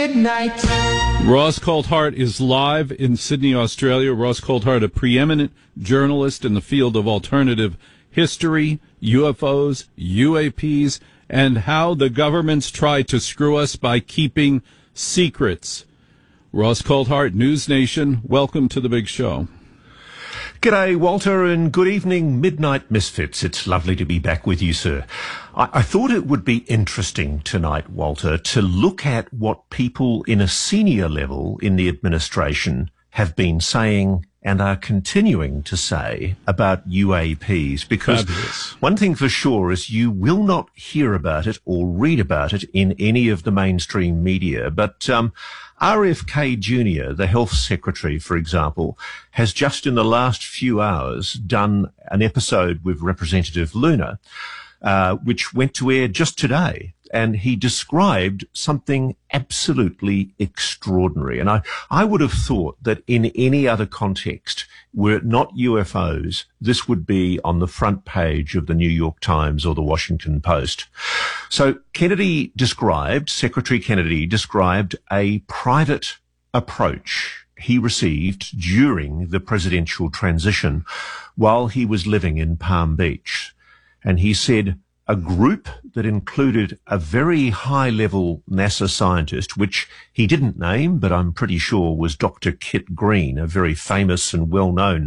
midnight. Ross Coulthart is live in Sydney, Australia. Ross Coulthart, a preeminent journalist in the field of alternative history, UFOs, UAPs, and how the governments try to screw us by keeping secrets. Ross Coulthart, News Nation, welcome to the big show. G'day, Walter, and good evening, Midnight Misfits. It's lovely to be back with you, sir. I thought it would be interesting tonight, Walter, to look at what people in a senior level in the administration have been saying and are continuing to say about UAPs, because one thing for sure is you will not hear about it or read about it in any of the mainstream media. But RFK Jr., the health secretary, for example, has just in the last few hours done an episode with Representative Luna, which went to air just today. And he described something absolutely extraordinary. And I would have thought that in any other context, were it not UFOs, this would be on the front page of the New York Times or the Washington Post. So Secretary Kennedy described a private approach he received during the presidential transition while he was living in Palm Beach. And he said, a group that included a very high-level NASA scientist, which he didn't name, but I'm pretty sure was Dr. Kit Green, a very famous and well-known